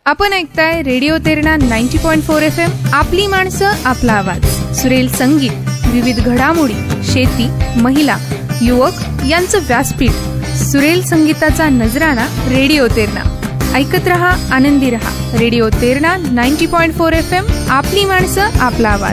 आपण ऐकताय radio Terna 90.4 FM. आपली माणसं आपला आवाज. सुरेल संगीत, विविध घडामोडी, शेती, महिला, युवक यांचं व्यासपीठ. सुरेल संगीताचा नजराणा रेडिओ तेरणा. ऐकत रहा, आनंदी रहा. Radio Terna 90.4 FM. आपली माणसं आपला आवाज.